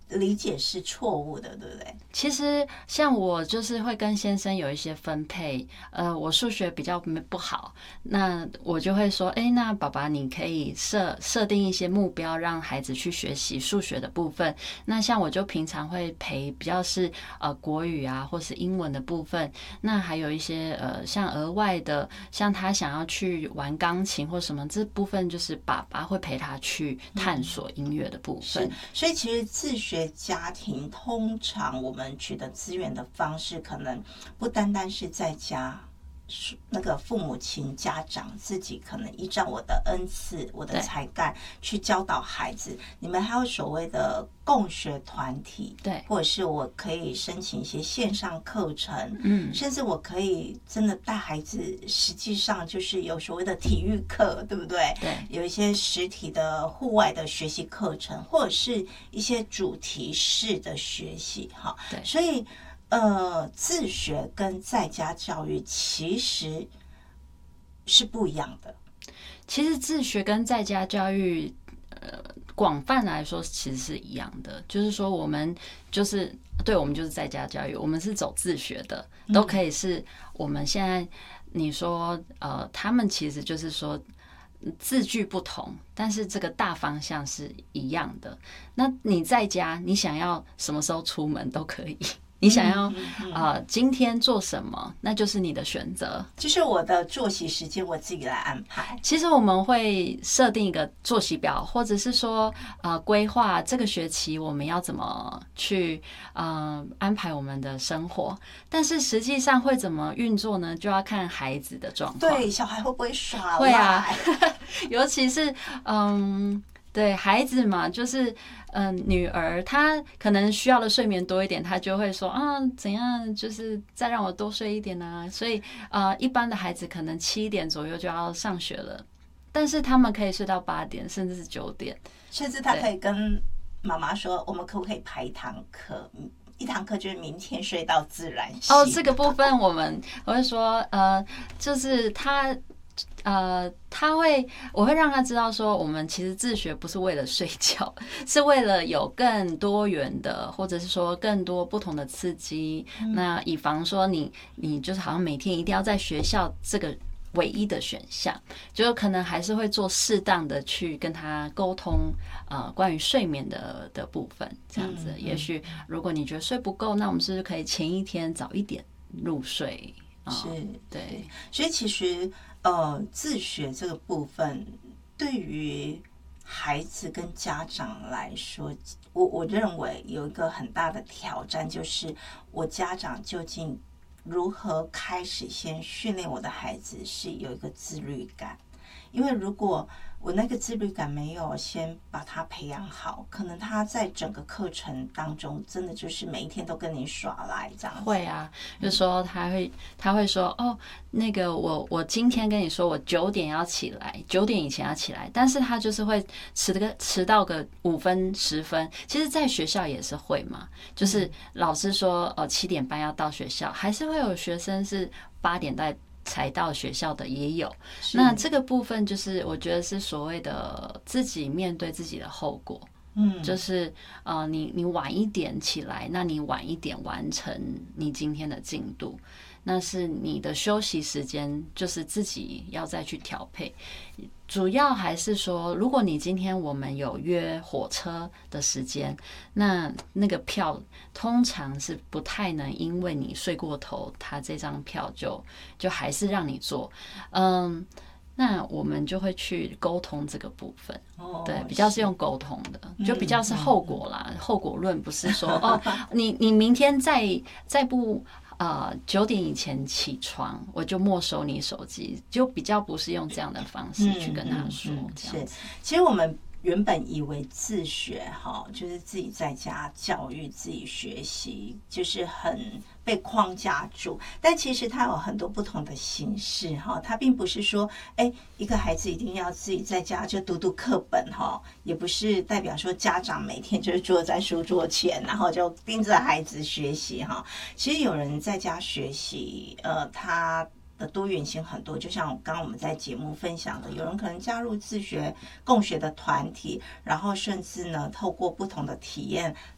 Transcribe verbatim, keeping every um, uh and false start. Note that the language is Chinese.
理解是错误的，对不对？ 其实像我就是会跟先生有一些分配，呃，我数学比较不好，那我就会说，哎、欸，那爸爸你可以设设定一些目标，让孩子去学习数学的部分。那像我就平常会陪比较是呃国语啊，或是英文的部分。那还有一些呃像额外的，像他想要去玩钢琴或什么，这部分就是爸爸会陪他去探索音乐的部分。 是，所以其实自学家庭通常我们取得资源的方式，可能不单单是在家。那个父母亲家长自己可能依照我的恩赐我的才干去教导孩子，你们还有所谓的共学团体， 对， 或者是我可以申请一些线上课程， 嗯， 甚至我可以真的带孩子，实际上就是有所谓的体育课，对不对？ 对， 有一些实体的户外的学习课程，或者是一些主题式的学习，哈， 对， 所以呃，自学跟在家教育其实是不一样的。 其实自学跟在家教育，呃，广泛来说其实是一样的。就是说，我们就是对我们就是在家教育，我们是走自学的，都可以是我们现在你说呃，他们其实就是说字句不同，但是这个大方向是一样的。那你在家，你想要什么时候出门都可以。你想要啊、呃，今天做什么，那就是你的选择。 就是我的作息时间，我自己来安排。 其实我们会设定一个作息表，或者是说呃，规划这个学期我们要怎么去呃安排我们的生活。但是实际上会怎么运作呢？就要看孩子的状况。 对，小孩会不会耍赖？ 会啊，尤其是嗯。对孩子嘛，就是嗯、呃，女儿她可能需要的睡眠多一点，她就会说啊，怎样，就是再让我多睡一点啊。所以呃，一般的孩子可能七点左右就要上学了，但是他们可以睡到八点，甚至是九点， 甚至他可以跟妈妈说，我们可不可以排一堂课？一堂课就是明天睡到自然醒。 哦，这个部分我们我会说，呃，就是他。呃，他会，我会让他知道说，我们其实自学不是为了睡觉，是为了有更多元的，或者是说更多不同的刺激。嗯、那以防说你，你就是好像每天一定要在学校这个唯一的选项，就可能还是会做适当的去跟他沟通，呃，关于睡眠的的部分，这样子。嗯、也许如果你觉得睡不够，那我们是不是可以前一天早一点入睡？呃、 是， 对， 所以其实。呃，自学这个部分对于孩子跟家长来说，我我认为有一个很大的挑战，就是我家长究竟如何开始先训练我的孩子是有一个自律感，因为如果我那个自律感没有先把他培养好，可能他在整个课程当中真的就是每一天都跟你耍赖这样子。 会啊，就说他会他会说哦，那个我我今天跟你说我九点要起来，九点以前要起来，但是他就是会迟个迟到个五分十分。其实，在学校也是会嘛，就是老师说呃七点半要到学校，还是会有学生是八点在。才到学校的也有，那这个部分就是我觉得是所谓的自己面对自己的后果，嗯，就是呃，你你晚一点起来，那你晚一点完成你今天的进度，那是你的休息时间，就是自己要再去调配。主要还是说，如果你今天我们有约火车的时间，那那个票通常是不太能因为你睡过头，他这张票就就还是让你坐，嗯，那我们就会去沟通这个部分，哦、对，比较是用沟通的，就比较是后果啦，嗯嗯、后果论不是说哦，你你明天再再不。呃，九点以前起床，我就没收你手机，就比较不是用这样的方式去跟他说。嗯嗯嗯、这样子， 其实我们原本以为自学哈，就是自己在家教育自己学习，就是很被框架住。但其实它有很多不同的形式哈，它并不是说，哎，一个孩子一定要自己在家就读读课本哈，也不是代表说家长每天就是坐在书桌前，然后就盯着孩子学习哈。其实有人在家学习，呃，他。的多元性很多，就像刚刚我们在节目分享的，有人可能加入自学共学的团体，然后甚至呢透过不同的体验